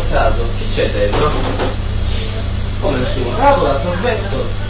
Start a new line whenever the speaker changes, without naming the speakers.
pensato? Chi c'è dentro? Come nessuno? Ragola, sorbetto.